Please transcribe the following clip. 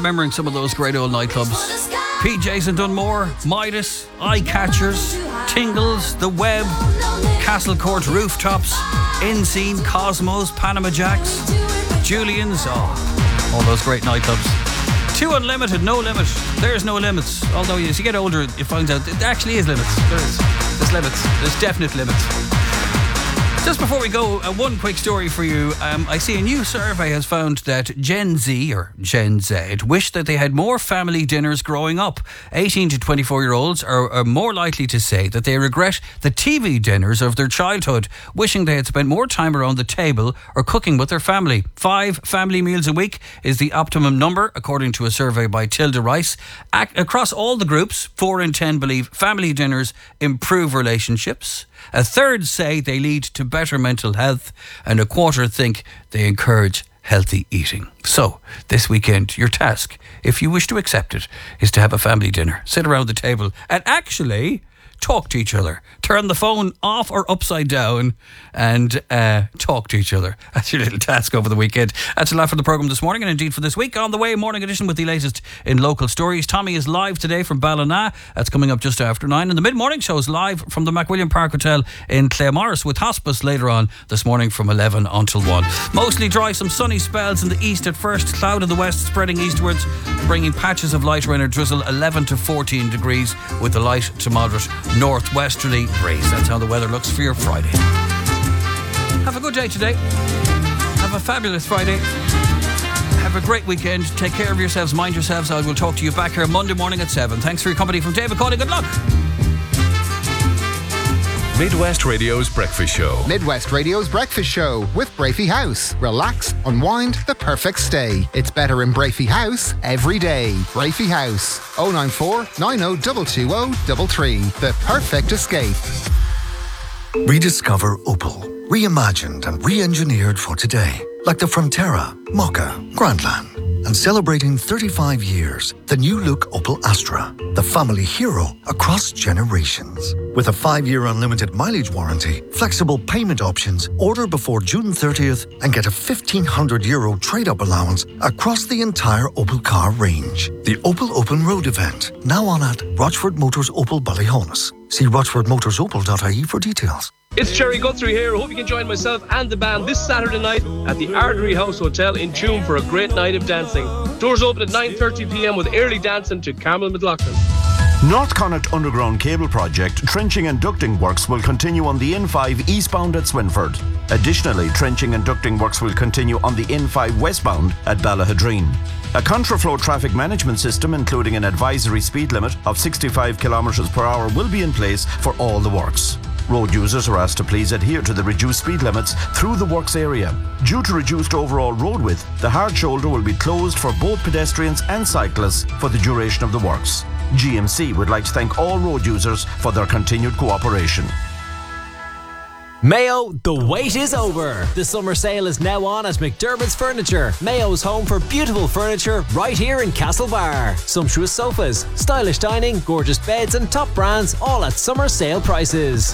remembering some of those great old nightclubs. PJs in Dunmore, Midas, Eye Catchers, Tingles, The Web, Castle Court Rooftops, Inscene, Cosmos, Panama Jacks, Julian's, all those great nightclubs. 2 Unlimited, no limit. There's no limits. Although as you get older, you find out there actually is limits. There's limits. There's definite limits. Just before we go, one quick story for you. I see a new survey has found that Gen Z or Gen Z wish that they had more family dinners growing up. 18 to 24-year-olds are more likely to say that they regret the TV dinners of their childhood, wishing they had spent more time around the table or cooking with their family. 5 family meals a week is the optimum number, according to a survey by Tilda Rice. Across all the groups, 4 in 10 believe family dinners improve relationships. A third say they lead to better mental health, and a quarter think they encourage healthy eating. So, this weekend, your task, if you wish to accept it, is to have a family dinner, sit around the table and actually talk to each other. Turn the phone off or upside down and talk to each other. That's your little task over the weekend. That's a lot for the programme this morning and indeed for this week. On the way, morning edition with the latest in local stories. Tommy is live today from Ballina. That's coming up just after 9. And the mid-morning show is live from the McWilliam Park Hotel in Claremorris with Hospice later on this morning from 11 until 1. Mostly dry, some sunny spells in the east at first. Cloud in the west spreading eastwards, bringing patches of light rain or drizzle. 11 to 14 degrees with the light to moderate northwesterly breeze. That's how the weather looks for your Friday. Have a good day today. Have a fabulous Friday. Have a great weekend. Take care of yourselves, mind yourselves. I will talk to you back here Monday morning at 7. Thanks for your company from David Cawley. Good luck. Midwest Radio's Breakfast Show. Midwest Radio's Breakfast Show with Brafey House. Relax, unwind, the perfect stay. It's better in Brafey House every day. Brafey House. 094 90 220 The perfect escape. Rediscover Opel. Reimagined and re-engineered for today. Like the Frontera, Mokka, Grandland. And celebrating 35 years, the new look Opel Astra, the family hero across generations. With a 5-year unlimited mileage warranty, flexible payment options, order before June 30th and get a €1,500 trade-up allowance across the entire Opel car range. The Opel Open Road event, now on at Rochford Motors Opel Ballyhonus. See rochfordmotorsopel.ie for details. It's Jerry Guthrie here. I hope you can join myself and the band this Saturday night at the Ardery House Hotel in Tuam for a great night of dancing. Doors open at 9:30pm with early dancing to Carmel McLaughlin. North Connacht Underground Cable Project trenching and ducting works will continue on the N5 eastbound at Swinford. Additionally, trenching and ducting works will continue on the N5 westbound at Ballahadreen. A contraflow traffic management system, including an advisory speed limit of 65 km per hour, will be in place for all the works. Road users are asked to please adhere to the reduced speed limits through the works area. Due to reduced overall road width, the hard shoulder will be closed for both pedestrians and cyclists for the duration of the works. GMC would like to thank all road users for their continued cooperation. Mayo, the wait is over. The summer sale is now on at McDermott's Furniture, Mayo's home for beautiful furniture right here in Castlebar. Sumptuous sofas, stylish dining, gorgeous beds and top brands, all at summer sale prices.